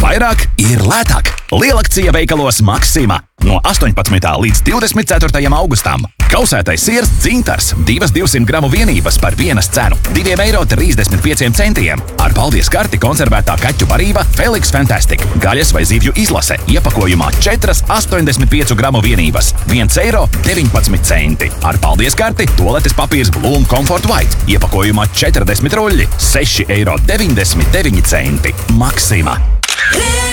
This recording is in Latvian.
vairāk ir lētāk. Lielakcija veikalos Maxima. No 18. līdz 24. augustam. Kausētais siers dzintars 200 gramu vienības par vienas cenu – 2,35 €. Ar paldies karti konservētā kaķu barība Felix Fantastic. Gaļas vai zivju izlase iepakojumā 4 85 gramu vienības – 1,19 €. Ar paldies karti toaletes papīrs Bloom Comfort White iepakojumā 40 ruļļi – 6,99 €. Maxima.